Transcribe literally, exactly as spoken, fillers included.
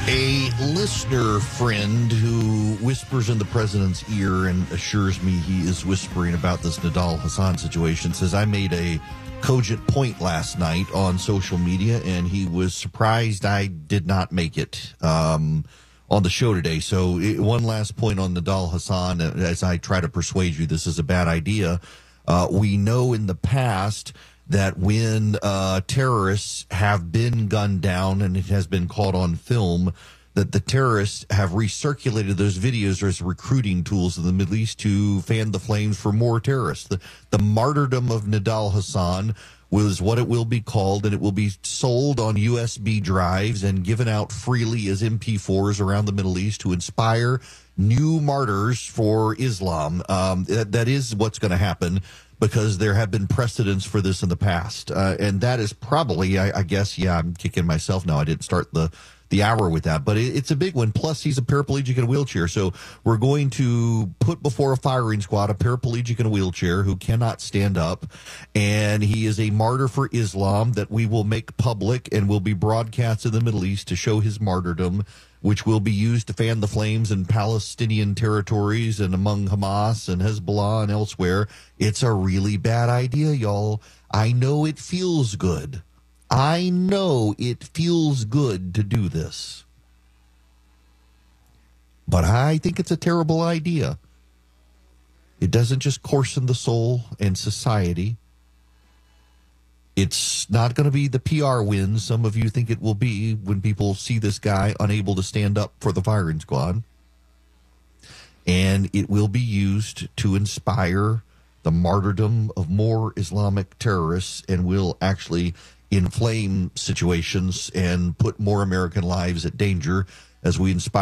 A listener friend who whispers in the president's ear and assures me he is whispering about this Nidal Hasan situation says, I made a cogent point last night on social media, and he was surprised I did not make it um, on the show today. So it, one last point on Nidal Hasan, as I try to persuade you this is a bad idea. Uh, we know in the past that when uh, terrorists have been gunned down, and it has been caught on film, that the terrorists have recirculated those videos as recruiting tools in the Middle East to fan the flames for more terrorists. The, the martyrdom of Nidal Hasan was what it will be called, and it will be sold on U S B drives and given out freely as M P fours around the Middle East to inspire new martyrs for Islam. Um, that, that is what's going to happen, because there have been precedents for this in the past. Uh, and that is probably, I, I guess, yeah, I'm kicking myself now. I didn't start the, the hour with that, but it, it's a big one. Plus, he's a paraplegic in a wheelchair. So we're going to put before a firing squad a paraplegic in a wheelchair who cannot stand up. And he is a martyr for Islam that we will make public and will be broadcast in the Middle East to show his martyrdom, which will be used to fan the flames in Palestinian territories and among Hamas and Hezbollah and elsewhere. It's a really bad idea, y'all. I know it feels good. I know it feels good to do this. But I think it's a terrible idea. It doesn't just coarsen the soul and society. It's not going to be the P R win some of you think it will be when people see this guy unable to stand up for the firing squad. And it will be used to inspire the martyrdom of more Islamic terrorists, and will actually inflame situations and put more American lives at danger as we inspire